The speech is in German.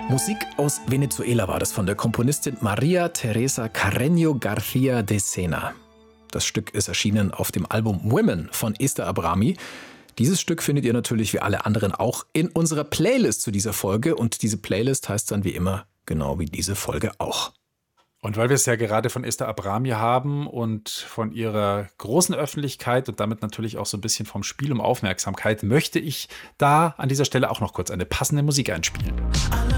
Musik aus Venezuela war das von der Komponistin María Teresa Carreño García de Sena. Das Stück ist erschienen auf dem Album Women von Esther Abrami. Dieses Stück findet ihr natürlich wie alle anderen auch in unserer Playlist zu dieser Folge. Und diese Playlist heißt dann wie immer genau wie diese Folge auch. Und weil wir es ja gerade von Esther Abrami haben und von ihrer großen Öffentlichkeit und damit natürlich auch so ein bisschen vom Spiel um Aufmerksamkeit, möchte ich da an dieser Stelle auch noch kurz eine passende Musik einspielen.